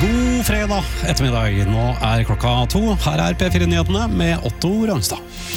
God fredag ettermiddag. Nå klokka 2. Her P4-nyhetene med Otto Rangstad.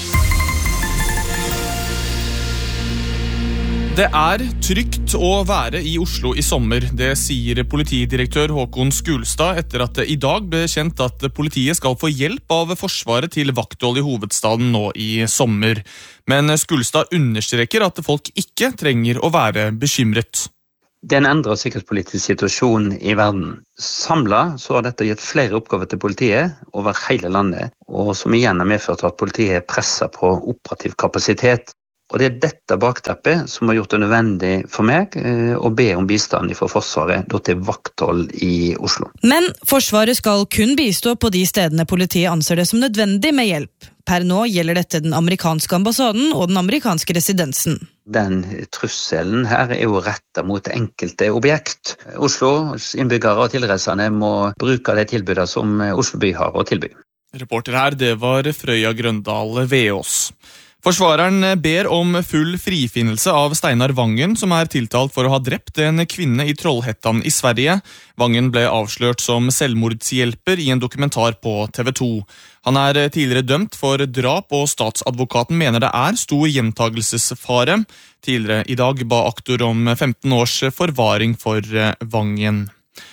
Det trygt å være i Oslo i sommer, det sier politidirektør Håkon Skulstad etter at det i dag ble kjent at politiet skal få hjelp av Forsvaret til vakthold i hovedstaden nå i sommer. Men Skulstad understreker at folk ikke trenger å være bekymret. Det en endret sikkerhetspolitisk situasjon i verden. Samlet så har dette gitt flere oppgaver til politiet over hele landet, og som igjen har medført at politiet presser på operativ kapasitet. Og det dette bakteppet som har gjort det nødvendig for meg å be om bistand fra Forsvaret til vakthold i Oslo. Men Forsvaret skal kun bistå på de stedene politiet anser det som nødvendig med hjelp. Per nå gjelder dette den amerikanske ambassaden og den amerikanske residensen. Den trusselen her jo rettet mot enkelte objekt. Oslos innbyggere og tilreisende må bruke de tilbudene som Oslo by har å tilby. Reporter her, det var Frøya Grøndal Veås. Forsvareren ber om full frifinnelse av Steinar Vangen, som tiltalt for å ha drept en kvinne i Trollhättan i Sverige. Vangen ble avslørt som selvmordshjelper i en dokumentar på TV 2. Han tidligere dømt for drap, og statsadvokaten mener det stor gjentagelsesfare. Tidligere i dag ba aktor om 15 års forvaring for Vangen.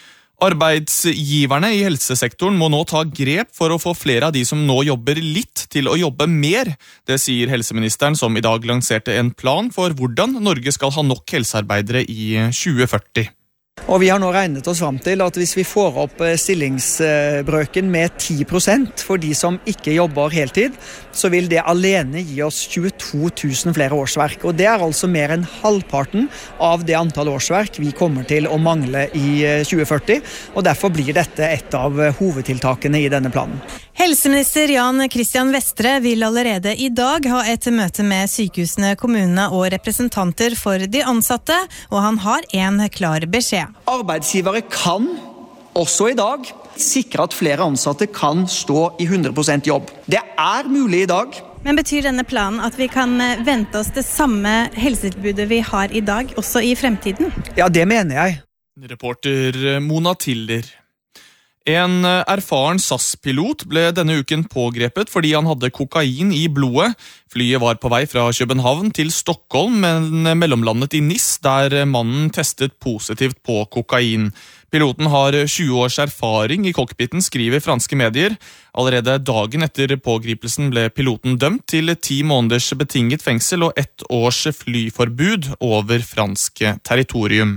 Arbeidsgiverne i helsesektoren må nå ta grep for å få flere av de som nå jobber litt til å jobbe mer. Det sier helseministeren, som i dag lanserte en plan for hvordan Norge skal ha nok helsearbeidere i 2040. Og vi har nå regnet oss frem til at hvis vi får opp stillingsbrøken med 10% for de som ikke jobber heltid, så vil det alene gi oss 22 000 flere årsverk. Og det altså mer enn halvparten av det antall årsverk vi kommer til å mangle i 2040, og derfor blir dette et av hovedtiltakene i denne planen. Helseminister Jan Christian Vestre vil allerede i dag ha et møte med sykehusene, kommunene og representanter for de ansatte, og han har en klar beskjed. Arbeidsgivere kan, også i dag, sikre at flere ansatte kan stå i 100% jobb. Det mulig i dag. Men betyr denne planen at vi kan vente oss det samme helsetilbudet vi har i dag, også i fremtiden? Ja, det mener jeg. Reporter Mona Tiller. En erfaren SAS-pilot ble denne uken pågrepet fordi han hadde kokain i blodet. Flyet var på vei fra København til Stockholm, men mellomlandet i Nis, der mannen testet positivt på kokain. Piloten har 20 års erfaring i cockpiten, skriver franske medier. Allerede dagen etter pågripelsen ble piloten dømt til 10 måneders betinget fengsel og 1 års flyforbud over fransk territorium.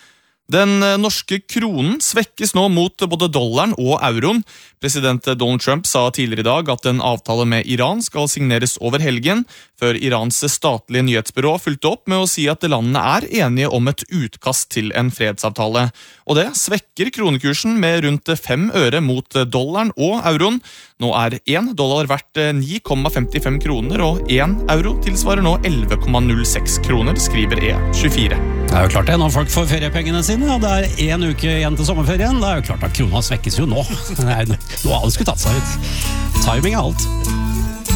Den norske kronen svekkes nå mot både dollaren og euroen. President Donald Trump sa tidligere i dag at en avtale med Iran skal signeres over helgen, før Irans statlige nyhetsbyrå fulgte opp med å si at landene enige om et utkast til en fredsavtale. Og det svekker kronekursen med rundt 5 øre mot dollaren og euroen. Nå $1 verdt 9,55 kroner, og 1 euro tilsvarer nå 11,06 kroner, skriver E24. Det jo klart det, når folk får feriepengene sine, og det 1 uke igjen til sommerferien, det jo klart at krona svekkes jo nå. Noe alle skulle tatt seg ut. Timing alt.